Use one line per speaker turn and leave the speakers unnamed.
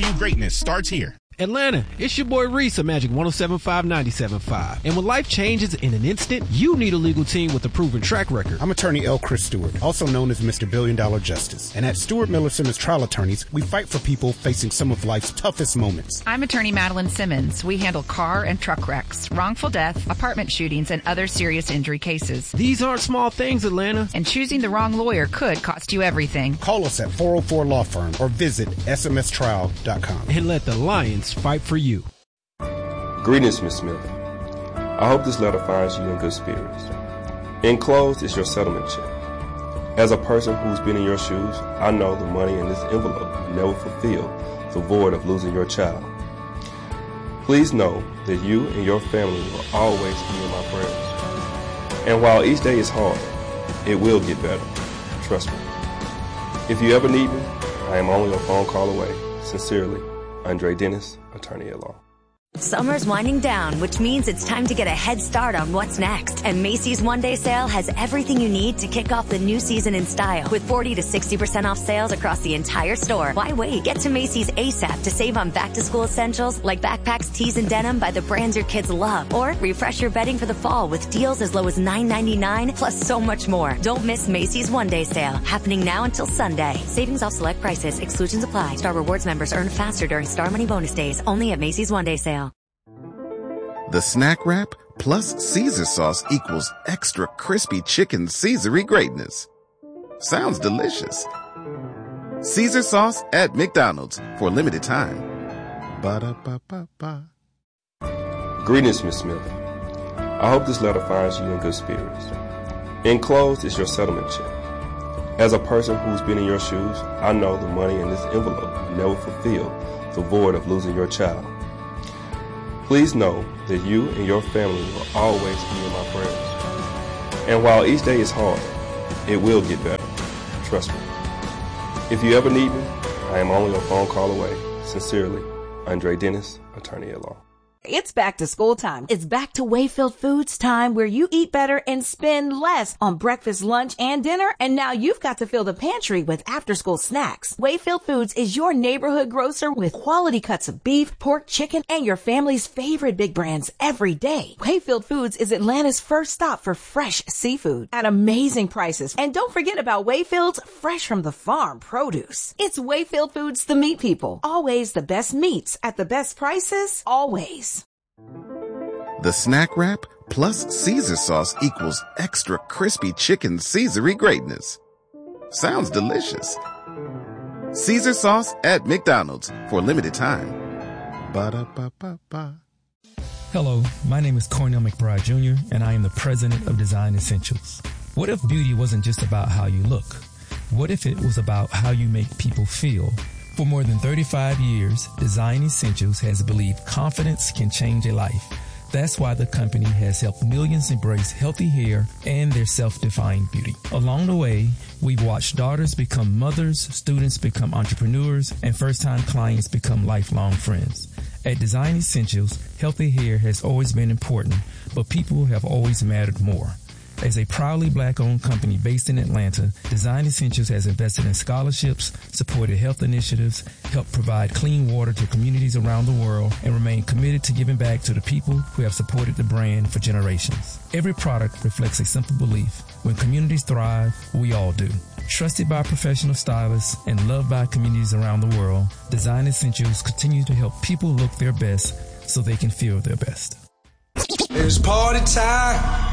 True greatness starts here.
Atlanta, it's your boy Reese of Magic 107.5 97.5. And when life changes in an instant, you need a legal team with a proven track record.
I'm attorney L. Chris Stewart, also known as Mr. Billion Dollar Justice. And at Stewart Miller Simmons Trial Attorneys, we fight for people facing some of life's toughest moments.
I'm attorney Madeline Simmons. We handle car and truck wrecks, wrongful death, apartment shootings, and other serious injury cases.
These aren't small things, Atlanta.
And choosing the wrong lawyer could cost you everything.
Call us at 404 Law Firm or visit smstrial.com.
And let the Lions fight for you.
Greetings, Ms. Smith. I hope this letter finds you in good spirits. Enclosed is your settlement check. As a person who's been in your shoes, I know the money in this envelope will never fulfill the void of losing your child. Please know that you and your family will always be in my prayers. And while each day is hard, it will get better. Trust me. If you ever need me, I am only a phone call away. Sincerely, Andre Dennis, attorney at law.
Summer's winding down, which means it's time to get a head start on what's next. And Macy's one-day sale has everything you need to kick off the new season in style. With 40 to 60% off sales across the entire store. Why wait? Get to Macy's ASAP to save on back-to-school essentials like backpacks, tees, and denim by the brands your kids love. Or refresh your bedding for the fall with deals as low as $9.99, plus so much more. Don't miss Macy's one-day sale, happening now until Sunday. Savings off select prices. Exclusions apply. Star Rewards members earn faster during Star Money bonus days. Only at Macy's one-day sale.
The snack wrap plus Caesar sauce equals extra crispy chicken Caesar-y greatness. Sounds delicious. Caesar sauce at McDonald's for a limited time. Ba-da-ba-ba-ba.
Greetings, Ms. Smith. I hope this letter finds you in good spirits. Enclosed is your settlement check. As a person who's been in your shoes, I know the money in this envelope will never fulfill the void of losing your child. Please know that you and your family will always be in my prayers. And while each day is hard, it will get better. Trust me. If you ever need me, I am only a phone call away. Sincerely, Andre Dennis, attorney at law.
It's back to school time. It's back to Wayfield Foods time, where you eat better and spend less on breakfast, lunch, and dinner. And now you've got to fill the pantry with after-school snacks. Wayfield Foods is your neighborhood grocer with quality cuts of beef, pork, chicken, and your family's favorite big brands every day. Wayfield Foods is Atlanta's first stop for fresh seafood at amazing prices. And don't forget about Wayfield's fresh from the farm produce. It's Wayfield Foods, the meat people. Always the best meats at the best prices, always.
The snack wrap plus Caesar sauce equals extra crispy chicken Caesar-y greatness. Sounds delicious. Caesar sauce at McDonald's for a limited time. Ba-da-ba-ba-ba.
Hello, my name is Cornell McBride Jr., and I am the president of Design Essentials. What if beauty wasn't just about how you look? What if it was about how you make people feel? For more than 35 years, Design Essentials has believed confidence can change a life. That's why the company has helped millions embrace healthy hair and their self-defined beauty. Along the way, we've watched daughters become mothers, students become entrepreneurs, and first-time clients become lifelong friends. At Design Essentials, healthy hair has always been important, but people have always mattered more. As a proudly black-owned company based in Atlanta, Design Essentials has invested in scholarships, supported health initiatives, helped provide clean water to communities around the world, and remain committed to giving back to the people who have supported the brand for generations. Every product reflects a simple belief. When communities thrive, we all do. Trusted by professional stylists and loved by communities around the world, Design Essentials continue to help people look their best so they can feel their best.
It's party time.